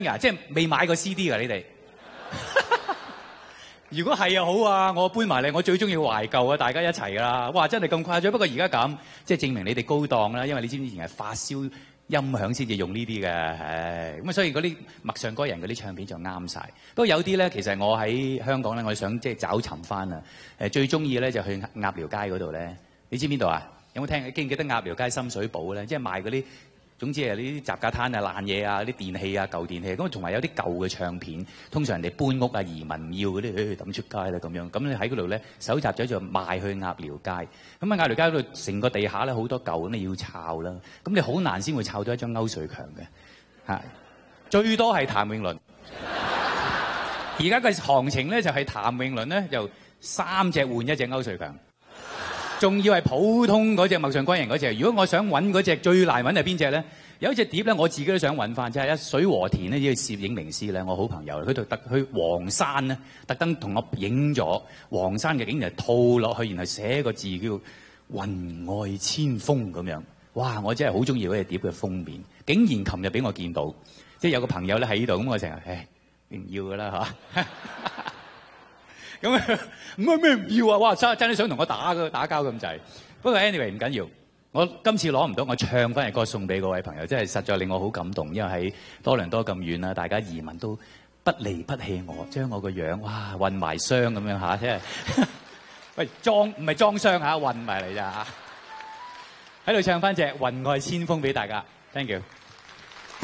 即係未買過 CD 㗎，你哋？如果係啊，好啊，我搬埋嚟，我最中意懷舊啊，大家一齊㗎啦。哇，真係咁誇張。不過而家咁，即係證明你哋高檔啦，因為你知唔知以前係發燒音響先至用呢啲嘅，唉，咁啊，所以嗰啲陌上歌人嗰啲唱片就啱晒。不過有啲咧，其實我喺香港咧，我想即係找尋翻啊。最中意咧就去鴨寮街嗰度咧，你知邊度啊？有冇聽？記唔記得鴨寮街深水埗咧？即係賣嗰啲。總之係呢啲雜架攤啊、爛嘢啊、啲電器啊、舊電器，咁同埋有啲舊嘅唱片，通常人哋搬屋啊、移民唔要嗰啲，抌出街啦咁樣。咁你喺嗰度咧搜集咗就賣去鴨寮街。咁喺鴨寮街嗰度成個地下咧好多舊，咁你要抄啦。咁你好難先會抄到一張歐瑞強嘅，嚇。最多係譚詠麟。而家嘅行情咧就係譚詠麟咧就3隻換1隻歐瑞強。仲要係普通嗰隻陌上歸人嗰隻。如果我想揾嗰隻最難揾係邊隻咧？有一隻碟咧，我自己都想揾翻，就係水和田呢啲攝影名師咧，我好朋友，佢就特去黃山咧，特登同我影咗黃山嘅景，然後套落去，然後寫個字叫雲外千峰咁樣。哇！我真係好中意嗰隻碟嘅封面，竟然琴日俾我見到，即係有個朋友咧喺呢度，咁我成日唔要㗎啦嚇。咁咩唔要啊？哇！真係想同我打交咁滯。不過 anyway 唔緊要，我今次攞唔到，我唱翻隻歌送俾嗰位朋友，真係實在令我好感動。因為喺多倫多咁遠啦，大家移民都不離不棄我，將我個樣哇混埋雙咁樣嚇，真係喂唔係裝箱嚇，混埋嚟咋嚇。喺度唱翻隻雲外千峰俾大家 ，thank you。